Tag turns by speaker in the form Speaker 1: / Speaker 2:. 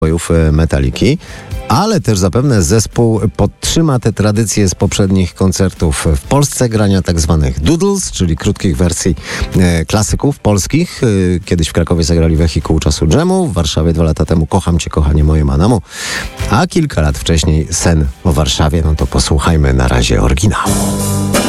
Speaker 1: Metaliki, ale też zapewne zespół podtrzyma te tradycje z poprzednich koncertów w Polsce, grania tak zwanych doodles, czyli krótkich wersji klasyków polskich. Kiedyś w Krakowie zagrali Wehikuł Czasu Dżemu, w Warszawie 2 lata temu Kocham Cię, kochanie moje Manamu, a kilka lat wcześniej Sen o Warszawie. No to posłuchajmy na razie oryginału.